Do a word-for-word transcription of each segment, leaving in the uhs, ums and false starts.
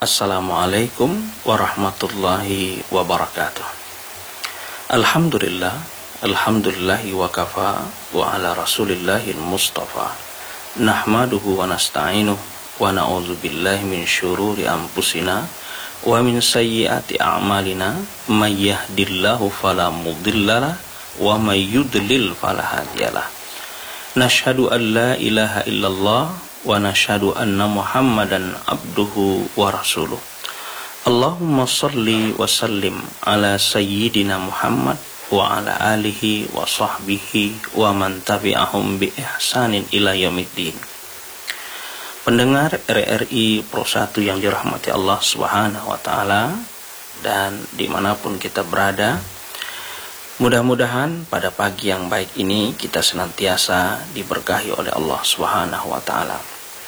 Assalamualaikum warahmatullahi wabarakatuh. Alhamdulillah, alhamdulillahi wa kafa wa ala rasulillahil mustafa. Nahmaduhu wa nasta'inuh wa na'udzu billahi min syururi anfusina wa min sayyiati a'malina. May yahdihillahu fala mudhillalah wa may yudlil fala hadiyalah. Nashhadu an la ilaha illallah wa nashhadu anna Muhammadan abduhu wa rasuluh. Allahumma salli wa sallim ala sayyidina Muhammad wa ala alihi wa sahbihi wa man tabi'ahum bi ihsanin ila yaumiddin. Pendengar R R I Pro satu yang dirahmati Allah Subhanahu wa taala dan dimanapun kita berada, mudah-mudahan pada pagi yang baik ini kita senantiasa diberkahi oleh Allah Subhanahu wa taala.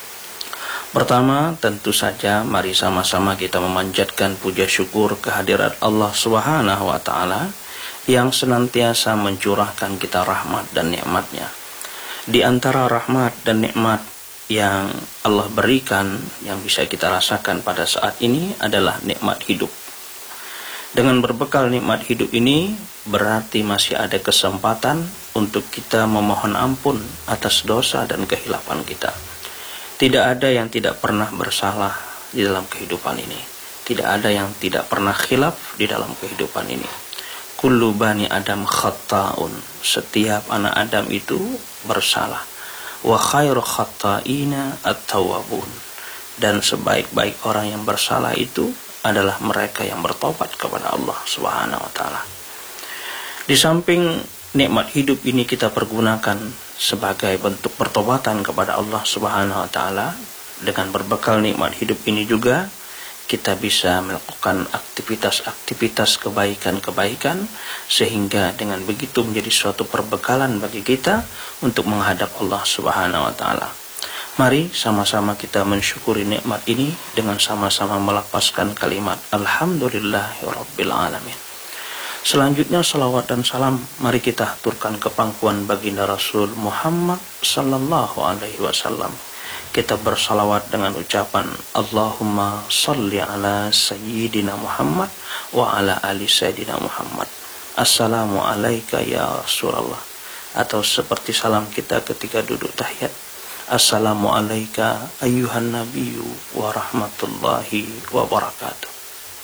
Pertama, tentu saja mari sama-sama kita memanjatkan puja syukur kehadirat Allah Subhanahu wa taala yang senantiasa mencurahkan kita rahmat dan nikmat-Nya. Di antara rahmat dan nikmat yang Allah berikan yang bisa kita rasakan pada saat ini adalah nikmat hidup. Dengan berbekal nikmat hidup ini berarti masih ada kesempatan untuk kita memohon ampun atas dosa dan kehilapan kita. Tidak ada yang tidak pernah bersalah di dalam kehidupan ini. Tidak ada yang tidak pernah khilaf di dalam kehidupan ini. Kullu bani Adam khatta'un. Setiap anak Adam itu bersalah. Wa khairu khatta'ina at-tawwabun. Dan sebaik-baik orang yang bersalah itu adalah mereka yang bertobat kepada Allah Subhanahu wa taala. Di samping nikmat hidup ini kita pergunakan sebagai bentuk pertobatan kepada Allah Subhanahu wa taala. Dengan berbekal nikmat hidup ini juga kita bisa melakukan aktivitas-aktivitas kebaikan-kebaikan sehingga dengan begitu menjadi suatu perbekalan bagi kita untuk menghadap Allah Subhanahu wa taala. Mari sama-sama kita mensyukuri nikmat ini dengan sama-sama melafazkan kalimat alhamdulillahirabbil alamin. Selanjutnya salawat dan salam mari kita aturkan ke pangkuan baginda Rasul Muhammad sallallahu alaihi wasallam. Kita bersalawat dengan ucapan Allahumma salli ala sayyidina Muhammad wa ala ali sayyidina Muhammad. Assalamu alayka ya Rasulullah. Atau seperti salam kita ketika duduk tahiyat. Assalamu alayka ayyuhan nabiyyu wa rahmatullahi wa barakatuh.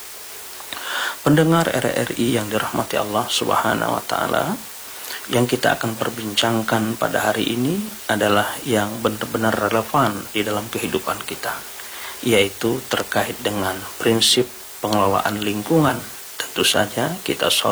Pendengar R R I yang dirahmati Allah Subhanahu wa taala, yang kita akan perbincangkan pada hari ini adalah yang benar-benar relevan di dalam kehidupan kita, yaitu terkait dengan prinsip pengelolaan lingkungan. Tentu saja kita